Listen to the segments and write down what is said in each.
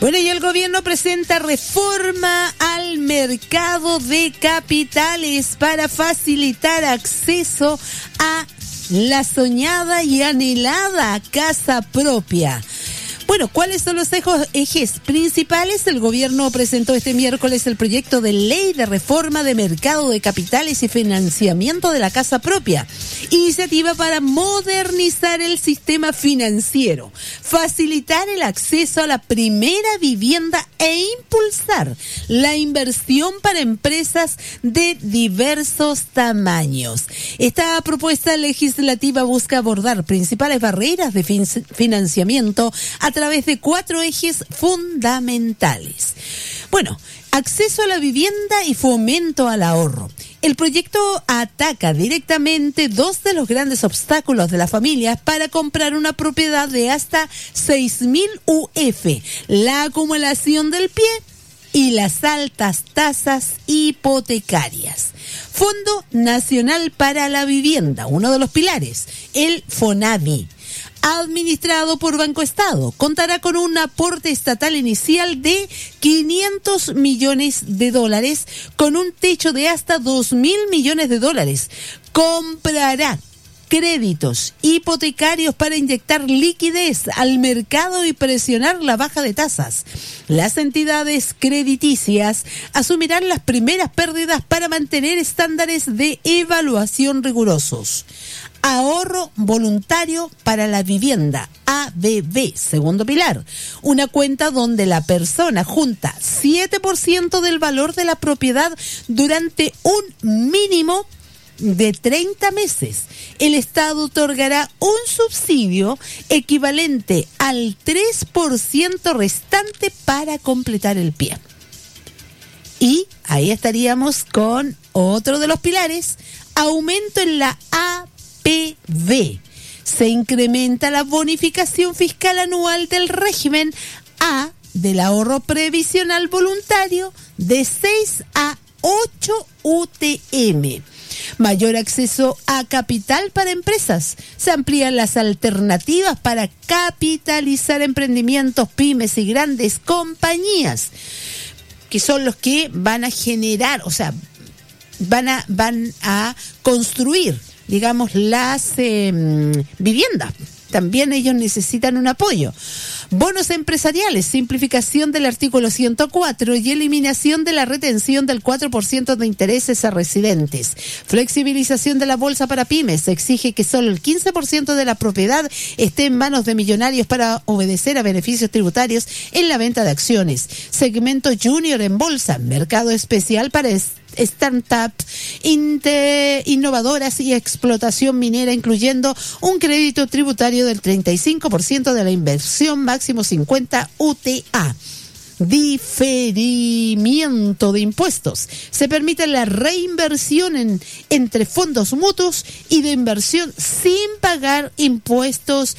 Bueno, y el gobierno presenta reforma al mercado de capitales para facilitar acceso a la soñada y anhelada casa propia. Bueno, ¿cuáles son los ejes principales? El gobierno presentó este miércoles el proyecto de ley de reforma de mercado de capitales y financiamiento de la casa propia. Iniciativa para modernizar el sistema financiero, facilitar el acceso a la primera vivienda e impulsar la inversión para empresas de diversos tamaños. Esta propuesta legislativa busca abordar principales barreras de financiamiento a través de 4 ejes fundamentales. Bueno, acceso a la vivienda y fomento al ahorro. El proyecto ataca directamente 2 de los grandes obstáculos de las familias para comprar una propiedad de hasta 6.000 UF, la acumulación del pie y las altas tasas hipotecarias. Fondo Nacional para la Vivienda, uno de los pilares, el FONAVI, administrado por Banco Estado, contará con un aporte estatal inicial de $500 millones, con un techo de hasta $2.000 millones. Comprará créditos hipotecarios para inyectar liquidez al mercado y presionar la baja de tasas. Las entidades crediticias asumirán las primeras pérdidas para mantener estándares de evaluación rigurosos. Ahorro voluntario para la vivienda, AVV, segundo pilar. Una cuenta donde la persona junta 7% del valor de la propiedad durante un mínimo de 30 meses. El Estado otorgará un subsidio equivalente al 3% restante para completar el pie. Y ahí estaríamos con otro de los pilares, aumento en la APV. Se incrementa la bonificación fiscal anual del régimen A del ahorro previsional voluntario de 6 a 8 UTM. Mayor acceso a capital para empresas. Se amplían las alternativas para capitalizar emprendimientos, pymes y grandes compañías, que son los que van a generar, o sea, van a construir, digamos, las viviendas. También ellos necesitan un apoyo. Bonos empresariales, simplificación del artículo 104 y eliminación de la retención del 4% de intereses a residentes. Flexibilización de la bolsa para pymes. Se exige que solo el 15% de la propiedad esté en manos de millonarios para obedecer a beneficios tributarios en la venta de acciones. Segmento junior en bolsa. Mercado especial para startups innovadoras y explotación minera, incluyendo un crédito tributario del 35% de la inversión, máximo 50 UTA. Diferimiento de impuestos. Se permite la reinversión entre fondos mutuos y de inversión sin pagar impuestos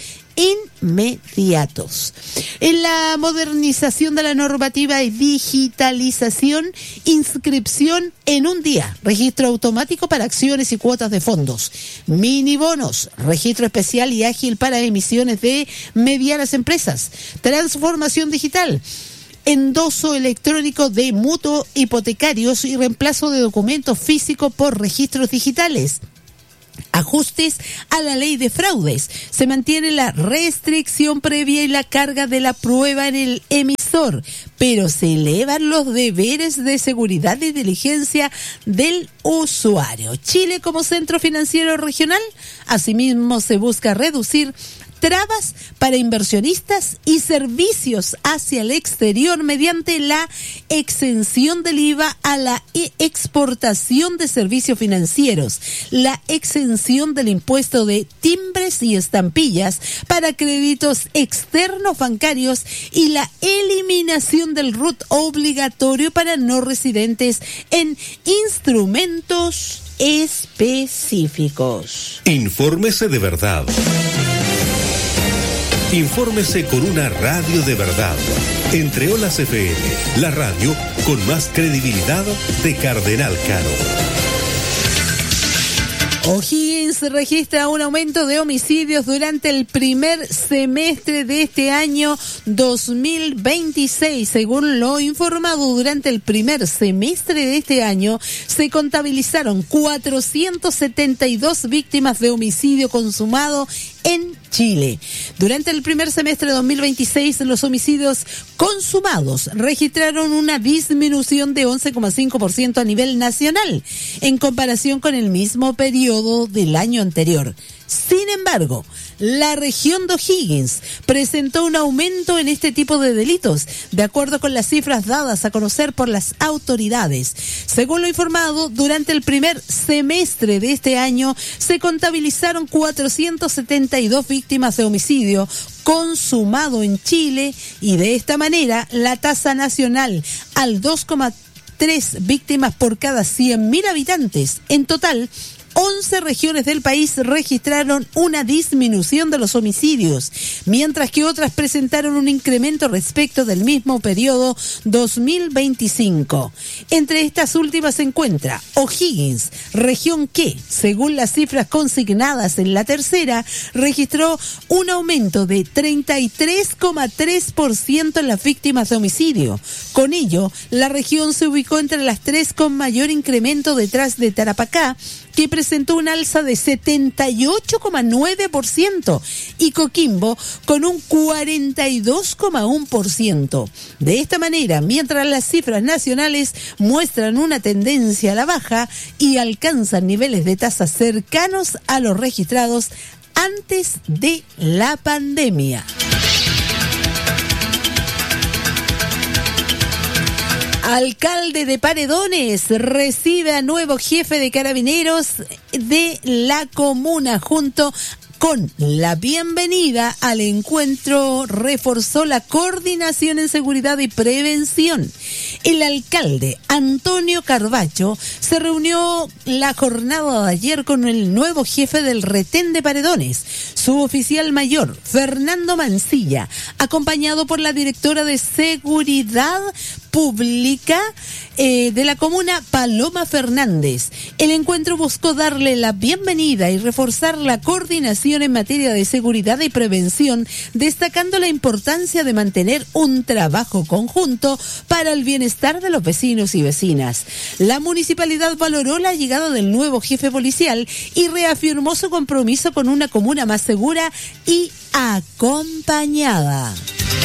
inmediatos. En la modernización de la normativa y digitalización, inscripción en un día, registro automático para acciones y cuotas de fondos, mini bonos, registro especial y ágil para emisiones de medianas empresas, transformación digital, endoso electrónico de mutuo hipotecarios y reemplazo de documentos físicos por registros digitales. Ajustes a la ley de fraudes. Se mantiene la restricción previa y la carga de la prueba en el emisor, pero se elevan los deberes de seguridad y diligencia del usuario. Chile como centro financiero regional. Asimismo, se busca reducir trabas para inversionistas y servicios hacia el exterior mediante la exención del IVA a la exportación de servicios financieros, la exención del impuesto de timbres y estampillas para créditos externos bancarios y la eliminación del RUT obligatorio para no residentes en instrumentos específicos. Infórmese de verdad. Infórmese con una radio de verdad. Entre Olas FM, la radio con más credibilidad de Cardenal Caro. O'Higgins registra un aumento de homicidios durante el primer semestre de este año 2026. Según lo informado, durante el primer semestre de este año se contabilizaron 472 víctimas de homicidio consumado en Chile. Durante el primer semestre de 2026, los homicidios consumados registraron una disminución de 11,5% a nivel nacional, en comparación con el mismo periodo del año anterior. Sin embargo, la región de O'Higgins presentó un aumento en este tipo de delitos, de acuerdo con las cifras dadas a conocer por las autoridades. Según lo informado, durante el primer semestre de este año se contabilizaron 472 víctimas de homicidio consumado en Chile, y de esta manera la tasa nacional al 2,3 víctimas por cada 100.000 habitantes. En total, 11 regiones del país registraron una disminución de los homicidios, mientras que otras presentaron un incremento respecto del mismo periodo 2025. Entre estas últimas se encuentra O'Higgins, región que, según las cifras consignadas en la tercera, registró un aumento de 33,3% en las víctimas de homicidio. Con ello, la región se ubicó entre las tres con mayor incremento, detrás de Tarapacá, que presentó un alza de 78,9%, y Coquimbo con un 42,1%. De esta manera, mientras las cifras nacionales muestran una tendencia a la baja y alcanzan niveles de tasa cercanos a los registrados antes de la pandemia. Alcalde de Paredones recibe a nuevo jefe de carabineros de la comuna. Junto con la bienvenida al encuentro, reforzó la coordinación en seguridad y prevención. El alcalde Antonio Carbacho se reunió la jornada de ayer con el nuevo jefe del retén de Paredones, suboficial mayor Fernando Mancilla, acompañado por la directora de Seguridad Pública de la comuna, Paloma Fernández. El encuentro buscó darle la bienvenida y reforzar la coordinación en materia de seguridad y prevención, destacando la importancia de mantener un trabajo conjunto para el bienestar de los vecinos y vecinas. La municipalidad valoró la llegada del nuevo jefe policial y reafirmó su compromiso con una comuna más segura y acompañada.